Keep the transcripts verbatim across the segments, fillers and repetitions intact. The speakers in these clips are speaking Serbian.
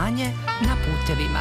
stanje na putevima.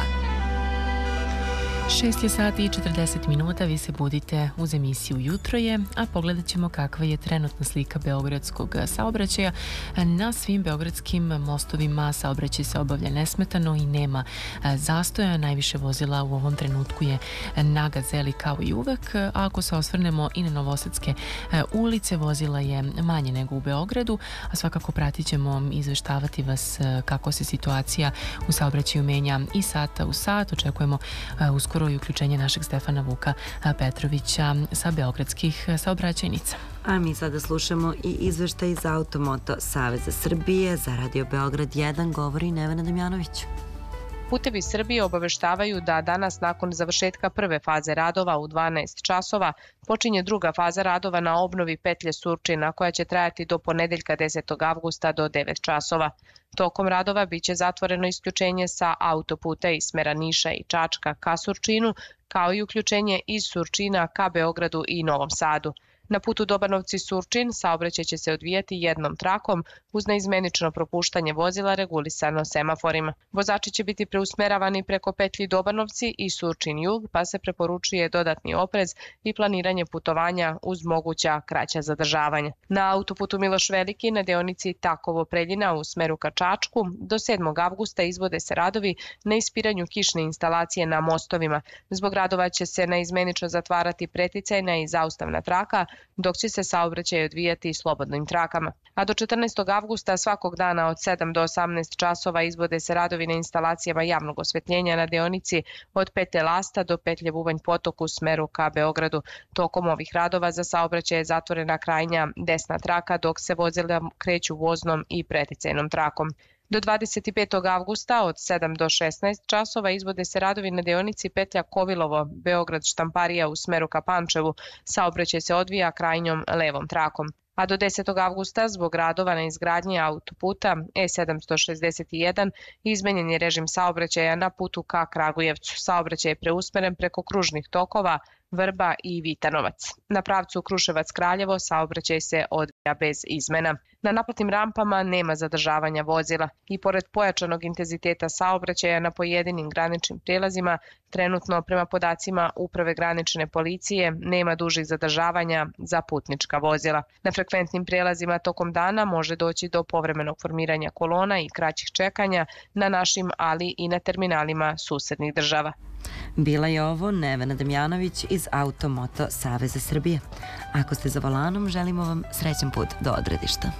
šest je sati i četrdeset minuta, vi se budite uz emisiju Jutro je, a pogledat ćemo kakva je trenutna slika beogradskog saobraćaja. Na svim beogradskim mostovima saobraćaj se obavlja nesmetano i nema zastoja. Najviše vozila u ovom trenutku je na Gazeli kao i uvek, a ako se osvrnemo i na Novosadske ulice, vozila je manje nego u Beogradu, a svakako pratit ćemo izveštavati vas kako se situacija u saobraćaju menja i sata u sat. Očekujemo uskoro i uključenje našeg Stefana Vuka Petrovića sa beogradskih saobraćajnica. A mi sada slušamo i izveštaj iz Automoto Saveza Srbije. Za Radio Beograd jedan govori Nevena Damjanović. Putevi Srbije obaveštavaju da danas nakon završetka prve faze radova u dvanaest časova počinje druga faza radova na obnovi petlje Surčina koja će trajati do ponedeljka desetog avgusta do devet časova. Tokom radova biće zatvoreno isključenje sa autoputa iz smera Niša i Čačka ka Surčinu, kao i uključenje iz Surčina ka Beogradu i Novom Sadu. Na putu Dobanovci-Surčin saobraćaj će se odvijati jednom trakom uz neizmenično propuštanje vozila regulisano semaforima. Vozači će biti preusmeravani preko petlji Dobanovci i Surčin-Jug, pa se preporučuje dodatni oprez i planiranje putovanja uz moguća kraća zadržavanja. Na autoputu Miloš Veliki na deonici Takovo-Preljina u smeru ka Čačku do sedmog avgusta izvode se radovi na ispiranju kišne instalacije na mostovima. Zbog radova će se neizmenično zatvarati preticajna i zaustavna traka, dok će se saobraćaj odvijati slobodnim trakama. A do četrnaestog avgusta svakog dana od sedam do osamnaest časova izvode se radovi na instalacijama javnog osvetljenja na deonici od petlje Lasta do petlje Bubanj Potok u smeru ka Beogradu. Tokom ovih radova za saobraćaj je zatvorena krajnja desna traka, dok se vozila kreću voznom i preticajnom trakom. Do dvadeset petog avgusta od sedam do šesnaest časova izvode se radovi na deonici petlja Kovilovo, Beograd Štamparija u smeru ka Pančevu. Saobraćaj se odvija krajnjom levom trakom. A do desetog avgusta zbog radova na izgradnji autoputa E sedamsto šezdeset jedan izmenjen je režim saobraćaja na putu ka Kragujevcu. Saobraćaj je preusmeren preko kružnih tokova Vrba i Vitanovac. Na pravcu Kruševac-Kraljevo saobraćaj se odvija bez izmena. Na naplatnim rampama nema zadržavanja vozila i pored pojačanog intenziteta saobraćaja na pojedinim graničnim prijelazima, trenutno prema podacima Uprave granične policije nema dužih zadržavanja za putnička vozila. Na frekventnim prijelazima tokom dana može doći do povremenog formiranja kolona i kraćih čekanja na našim, ali i na terminalima susednih država. Bila je ovo Nevena Damjanović iz Automoto Saveza Srbije. Ako ste za volanom, želimo vam srećan put do odredišta.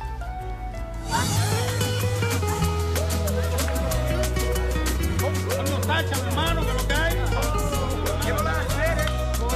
Šta ćemo,